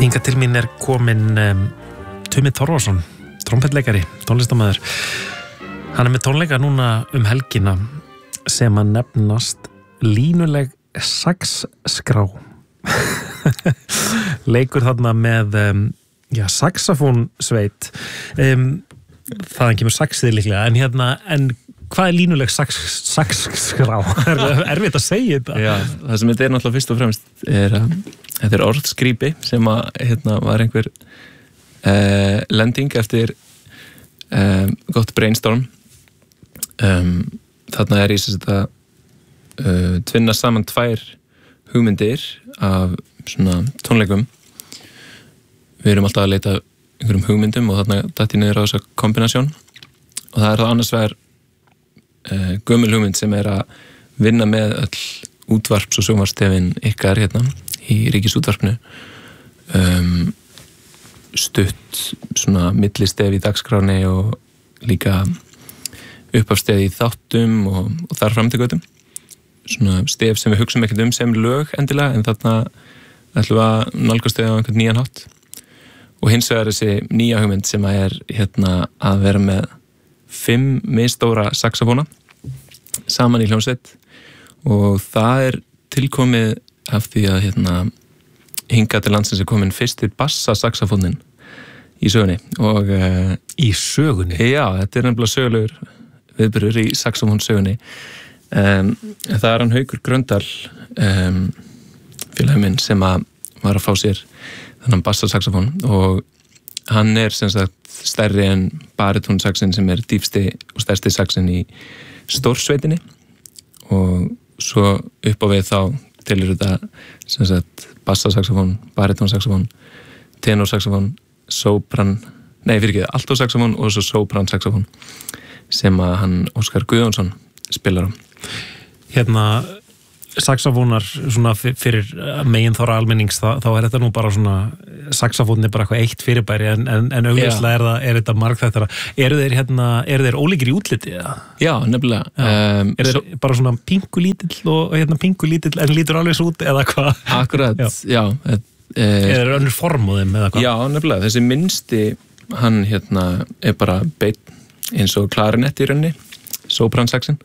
Hingað til mín kominn Tumi Torfason, trompetleikari, tónlistarmaður. Hann með tónleika núna helgina sem að nefnast línuleg saxskrá. Leikur þarna með saxofónsveit. Þaðan kemur saxið líklega, en hvað línuleg saxskrá? Erfitt að segja þetta. Já, það sem þetta náttúrulega fyrst og fremst þetta orðskrýpi sem að var einhver lending eftir gott brainstorm. Þarna ég sem þetta tvinna saman tvær hugmyndir af svona tónleikum. Við erum alltaf að leita einhverjum hugmyndum og þarna datt ég niður á þessa kombinasjón og það það annars vegar gömul hugmynd sem að vinna með öll útvarps- og sjónvarpsstefin ykkar í Ríkisútvarpinu, stutt svona millistef í dagskráni og líka uppafstef í þáttum og þar fram til götum, svona stef sem við hugsum ekkert sem lög endilega, en þarna ætlum við að nálgast þau á einhvern nýjan hátt. Og hins vegar þessi nýja hugmynd sem að að vera með 5 misstóra saxofóna saman í hljómsveit og það tilkomið af því að hingað til landsins komin fyrsti bassasaxofónin í sögunni og í sögunni? Já, þetta nefnilega sögulegur viðburður í saxofónsögunni. Það hann Haukur Gröndal félagi minn sem að var að fá sér þennan bassasaxofón og hann sem sagt stærri en baritónsaxin sem dýpsti og stærsti saxin í stórsveitinni og svo upp á við þá tilur þetta sem sagt bassasaxofón, baritónsaxofón, tenorsaxofón, altosaxofón og svo sopransaxofón sem að hann Óskar Guðjónsson spilar á. Saxofónar svona fyrir megin þóra almennings þá þetta nú bara svona saxofónni bara eitthvað eitt fyrirbæri en augljóslega þetta margþættara. Eru þeir ólíkir í útliti? Já, nefnilega. Þeir bara svona pingulítill og pingulítill en lítur alveg svo út eða hvað? Akkurat, já. Eða önnur form á þeim eða hvað? Já, nefnilega. Þessi minnsti hann bara beinn eins og klarinett í rauninni, sopransaxin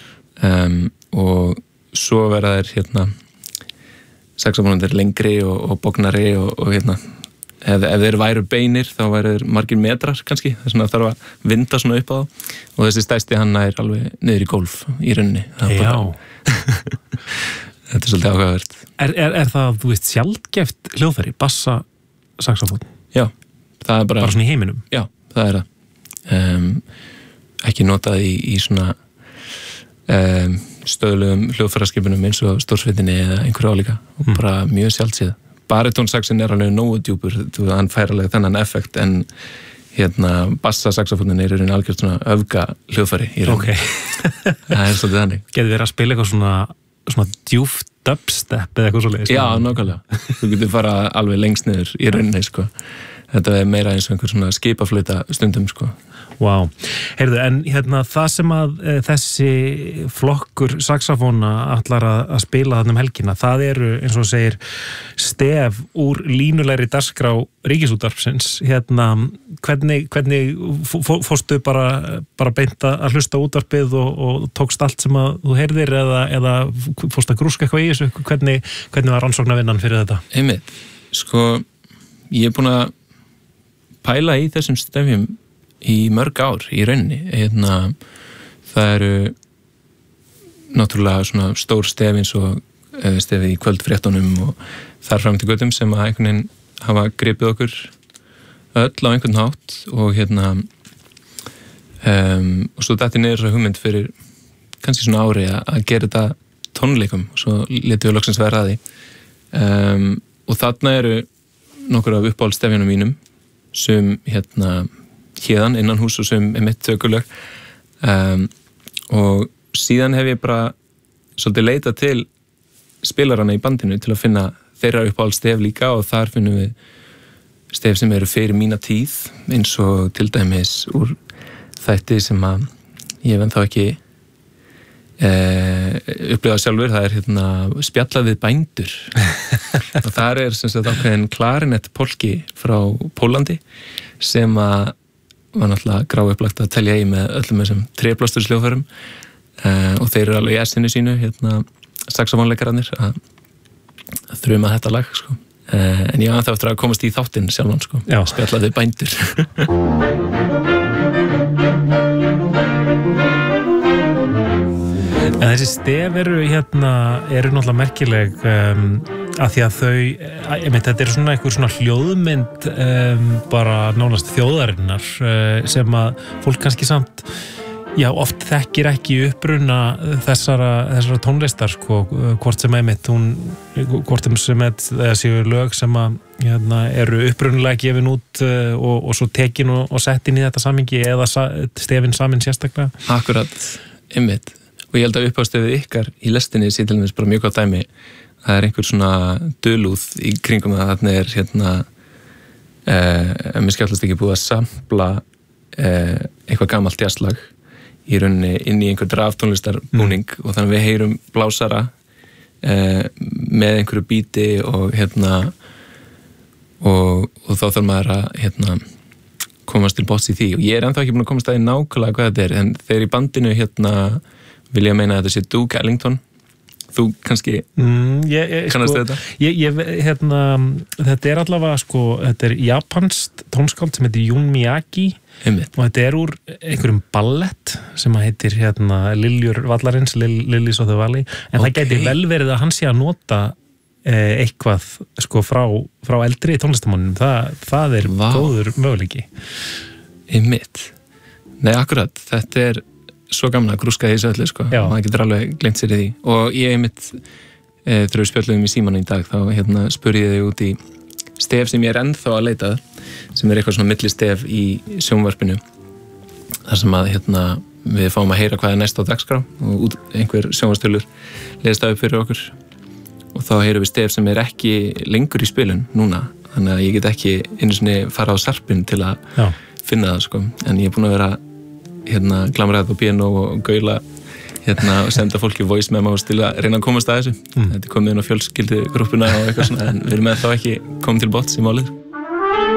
og svo verða þeir saxofónundir lengri og bognari og ef þeir væru beinir þá væru þeir margir metrar kannski, þess að þarf að vinda svona upp á þá og þessi stærsti hann alveg niður í gólf í rauninni. Já. Þetta svolítið áhugavert. Er það, þú veist, sjaldgæft hljóðfæri, bassa saxofón? Já, það bara svona í heiminum? Já, það það. Ekki notað í svona stöðlegum hljóðfæraskipunum eins og stórsveitinni eða einhverju álíka og bara mjög sjaldséð. Baritónsaxin alveg nógu djúpur, hann fær alveg þennan effekt en bassasaxofónin í rauninni algjört svona öfga hljóðfæri í rauninni. Okay. Það svolítið þannig. Getur verið að spila eitthvað svona djúft dubstep eða eitthvað svoleiðis? Já, nákvæmlega. Þú getur fara alveg lengst niður í rauninni, sko. Þetta meira eins og einhver svona skipaflauta stundum, sko. Vá. Heyrðu, en það sem að þessi flokkur saxofóna ætlar að spila þarna helgina, það eru, eins og segir, stef úr línulegri dagskrá Ríkisútvarpsins. Hvernig fórstu bara beint að hlusta útvarpið og tókst allt sem að þú heyrðir eða fórstu að grúska eitthvað í þessu? Hvernig var rannsóknarvinnan fyrir þetta? Einmitt, sko, ég búin að pæla í þessum stefjum í mörg ár í rauninni. Það eru náttúrulega svona stór stef eins og stefið í kvöldfréttunum og þar fram til götum sem að einhvern veginn hafa gripið okkur öll á einhvern hátt og og svo datt ég niður þessa hugmynd fyrir kannski svona ári að gera þetta tónleikum og svo létum við loksins vera að því. Og þarna eru nokkur af uppáhaldsstefjunum mínum sem héðan innan hús og sem mitt tökulög og síðan hef ég bara svolítið leitað til spilarana í bandinu til að finna þeirra uppáhaldsstef líka og þar finnum við stef sem eru fyrir mína tíð eins og til dæmis úr þætti sem að ég ennþá ekki upplifa sjálfur, það er spjallað við bændur og þar sem sagt ákveðin klarinett polki frá Pólandi sem að var náttúrulega gráupplagt að telja í með öllum þessum tréblástursljóðfærum og þeir eru alveg í essinu sínu saxofónleikararnir að þruma þetta lag sko. En ég það eftir að komast í þáttinn sjálfan sko. Spjallað við bændur En þessi stef eru náttúrulega merkileg að því að þetta svona einhver svona hljóðmynd bara nánast þjóðarinnar sem að fólk kannski samt oft þekkir ekki uppruna þessara tónlistar sko, hvort sem séu lög sem að eru upprunalega gefin út og svo tekin og sett inn í þetta samhengi eða stefin samin sérstaklega. Akkurat, einmitt. Og ég held að uppástefið ykkar í lestinni sé til dæmis bara mjög gott dæmi. Það er einhver svona dulúð í kringum það. Þarna mér skjáttast ekki búið að sampla eitthvað gamalt jazzlag í rauninni inn í einhver draftónlistarbúning og þannig við heyrum blásara með einhverju bíti og og þá þarf maður að komast til botns í því og ég ennþá ekki búin að komast að því nákvæmlega hvað þetta en þeir í bandinu vil ég meina að þetta sé Duke Ellington. Þú kannski kannast þetta? Þetta allavega sko, þetta japanskt tónskáld sem heitir Jun Miyagi og þetta úr einhverjum ballett sem heitir Liljur vallarins, Lilies of the Valley en það gæti vel verið að hann sé að nota eitthvað sko frá eldri tónlistamannum það góður möguleiki. Einmitt. Nei, akkurat, þetta svo gaman að grúska í þessu öllu sko. Maður getur alveg gleymt sér í því og ég einmitt þegar við spjöllum í símanum í dag þá spurði ég þig út í stef sem ég ennþá að leita sem eitthvað svona millistef í sjónvarpinu þar sem að við fáum að heyra hvað næst á dagskrá og einhver sjónvarstölur leðist það upp fyrir okkur og þá heyrum við stef sem ekki lengur í spilun núna þannig að ég get ekki einu sinni fara á sarpin til að finna það sko en ég búin að vera glamraðið á piano og gaula og senda fólki voice memos til að reyna að komast að þessu. Þetta komið inn á fjölskyldugrúppuna og eitthvað svona en við erum ennþá ekki komið til botns í málið.